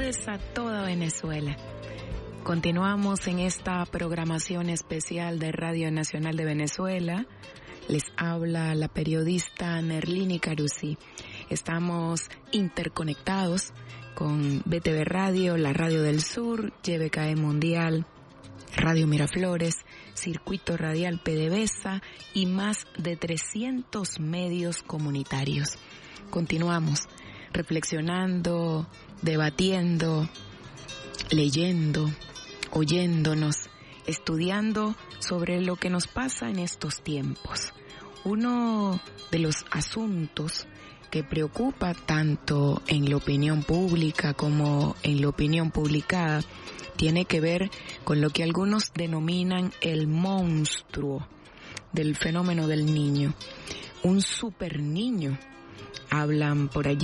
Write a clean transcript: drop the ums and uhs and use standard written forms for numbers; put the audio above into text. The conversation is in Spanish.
tardes a toda Venezuela. Continuamos en esta programación especial de Radio Nacional de Venezuela. Les habla la periodista Nerlini Carusi. Estamos interconectados con BTV Radio, la Radio del Sur, YBKE Mundial, Radio Miraflores, Circuito Radial PDVSA y más de 300 medios comunitarios. Continuamos reflexionando, debatiendo, leyendo, oyéndonos, estudiando sobre lo que nos pasa en estos tiempos. Uno de los asuntos que preocupa tanto en la opinión pública como en la opinión publicada tiene que ver con lo que algunos denominan el monstruo del fenómeno del niño. Un super niño, hablan por allí.